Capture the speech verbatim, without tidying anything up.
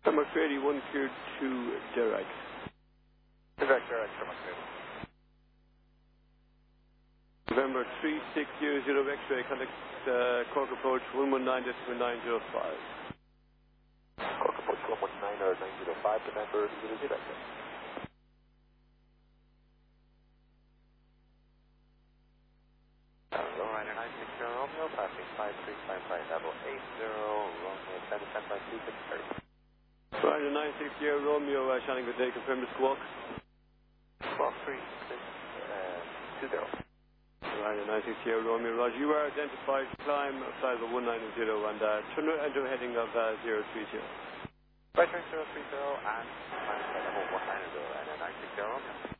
Number eighty-one cleared to Dirac. Dirac, Dirac, Number thirty. November three six zero zero X-ray, contact uh, Cork approach one one nine decimal nine zero five. Cork approach one one nine or nine zero five, November zero zero. Hello, Ryder nine six zero Romeo, passing five three five five level eight zero, Romeo seven ten by two six thirty. Ryder nine six zero Romeo, uh, Shannon, good day, confirm the squawk. Squawk three six two zero. Ryder nine six zero Romeo, Roger, you are identified, climb flight of one nine zero and uh, turn into heading of uh, zero three zero. Right turn zero three zero and climb flight level one nine zero and nine six zero Romeo.